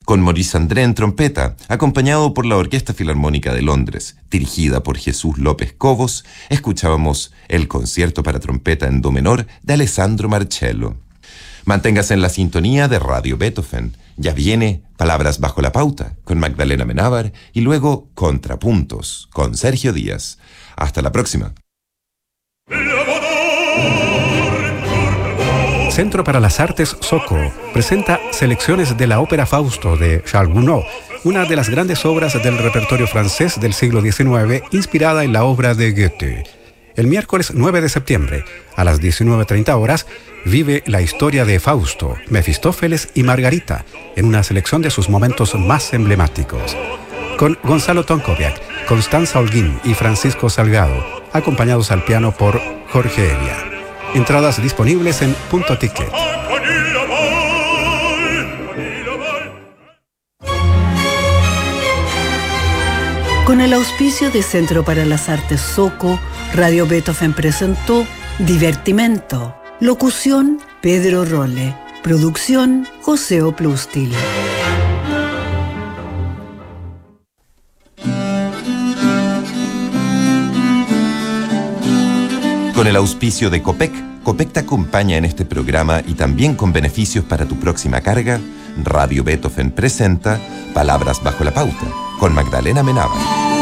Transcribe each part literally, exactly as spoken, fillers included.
Con Maurice André en trompeta, acompañado por la Orquesta Filarmónica de Londres, dirigida por Jesús López Cobos, escuchábamos el concierto para trompeta en do menor de Alessandro Marcello. Manténgase en la sintonía de Radio Beethoven. Ya viene Palabras bajo la pauta con Magdalena Menábar y luego Contrapuntos con Sergio Díaz. Hasta la próxima. Centro para las Artes Soco presenta selecciones de la ópera Fausto de Charles Gounod, una de las grandes obras del repertorio francés del siglo diecinueve, inspirada en la obra de Goethe. El miércoles nueve de septiembre, a las diecinueve treinta horas, vive la historia de Fausto, Mefistófeles y Margarita, en una selección de sus momentos más emblemáticos. Con Gonzalo Tonkoviak, Constanza Holguín y Francisco Salgado, acompañados al piano por Jorge Evia. Entradas disponibles en Punto Ticket. Con el auspicio de Centro para las Artes Soco, Radio Beethoven presentó Divertimento. Locución, Pedro Rolle. Producción, José Oplustil. Con el auspicio de Copec, Copec te acompaña en este programa y también con beneficios para tu próxima carga, Radio Beethoven presenta Palabras bajo la pauta, con Magdalena Menábar.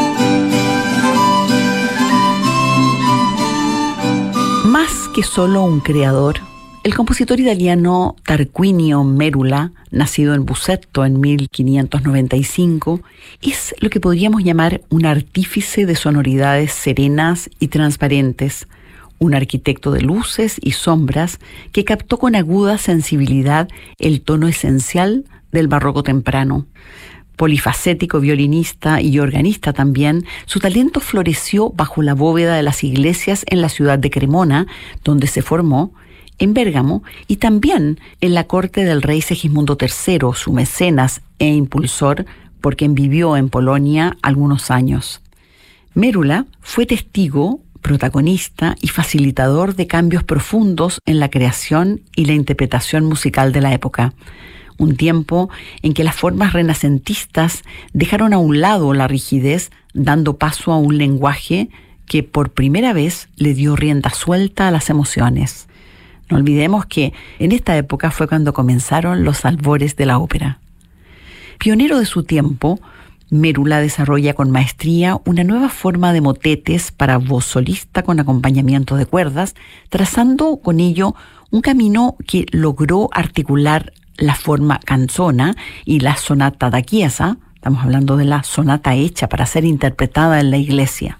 Más que solo un creador, el compositor italiano Tarquinio Merula, nacido en Busetto en mil quinientos noventa y cinco, es lo que podríamos llamar un artífice de sonoridades serenas y transparentes, un arquitecto de luces y sombras que captó con aguda sensibilidad el tono esencial del barroco temprano. Polifacético violinista y organista también, su talento floreció bajo la bóveda de las iglesias en la ciudad de Cremona, donde se formó, en Bérgamo y también en la corte del rey Segismundo tercero, su mecenas e impulsor, por quien vivió en Polonia algunos años. Merula fue testigo, protagonista y facilitador de cambios profundos en la creación y la interpretación musical de la época. Un tiempo en que las formas renacentistas dejaron a un lado la rigidez, dando paso a un lenguaje que por primera vez le dio rienda suelta a las emociones. No olvidemos que en esta época fue cuando comenzaron los albores de la ópera. Pionero de su tiempo, Merula desarrolla con maestría una nueva forma de motetes para voz solista con acompañamiento de cuerdas, trazando con ello un camino que logró articular la forma canzona y la sonata da chiesa. Estamos hablando de la sonata hecha para ser interpretada en la iglesia.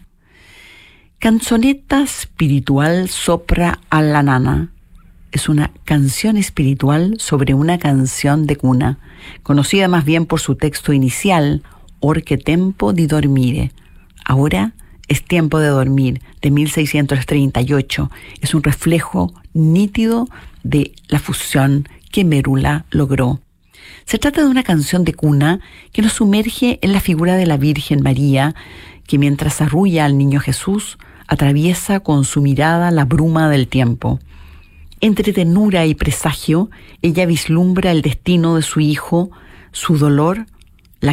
Canzonetta spiritual sopra alla nana es una canción espiritual sobre una canción de cuna, conocida más bien por su texto inicial, Or che tempo di dormire. Ahora es tiempo de dormir, de mil seiscientos treinta y ocho. Es un reflejo nítido de la fusión que Merula logró. Se trata de una canción de cuna que nos sumerge en la figura de la Virgen María, que mientras arrulla al niño Jesús, atraviesa con su mirada la bruma del tiempo. Entre ternura y presagio, ella vislumbra el destino de su hijo, su dolor